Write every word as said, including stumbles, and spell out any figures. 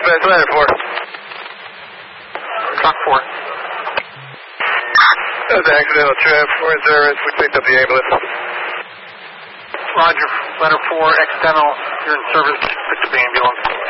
Dispatch, letter four. Truck four. That's accidental trip. We're in service. We picked up the ambulance. Roger, letter four, accidental. You're in service. Picked up the ambulance.